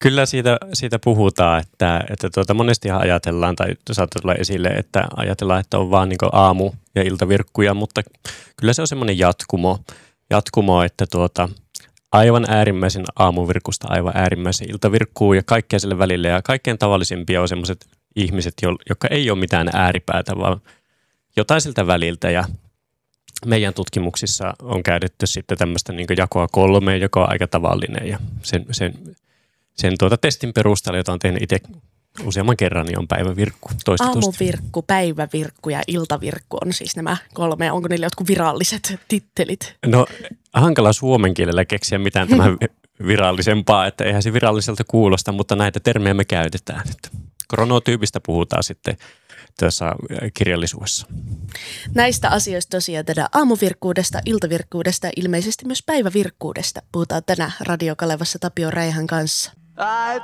Kyllä siitä puhutaan, että monestihan ajatellaan tai saattaa tulla esille, että ajatellaan, että on vaan niin kuin aamu- ja iltavirkkuja, mutta kyllä se on semmoinen jatkumo, että aivan äärimmäisen aamuvirkusta aivan äärimmäisen iltavirkkuun ja kaikkea sille välille. Ja kaikkein tavallisimpia on semmoiset ihmiset, jotka ei ole mitään ääripäätä, vaan jotain siltä väliltä. Ja meidän tutkimuksissa on käytetty sitten tämmöistä niin kuin jakoa 3, joka on aika tavallinen. Ja sen testin perusteella, jota on tehnyt itse useamman kerran, niin on päivävirkku toistetusti. Aamuvirkku, päivävirkku ja iltavirkku on siis nämä 3. Onko niillä jotkut viralliset tittelit? No hankala suomen kielellä keksiä mitään tämän virallisempaa, että eihän se viralliselta kuulosta, mutta näitä termejä me käytetään. Että kronotyypistä puhutaan sitten tässä kirjallisuudessa. Näistä asioista tosiaan tänään aamuvirkkuudesta, iltavirkkuudesta ja ilmeisesti myös päivävirkkuudesta puhutaan tänään Radio Kalevassa Tapio Räihän kanssa.